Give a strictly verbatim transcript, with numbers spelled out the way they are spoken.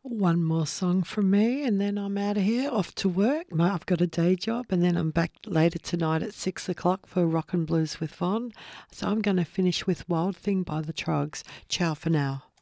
One more song from me, and then I'm out of here, off to work. My- I've got a day job, and then I'm back later tonight at six o'clock for Rock and Blues with Von. So I'm going to finish with Wild Thing by the Trogs. Ciao for now.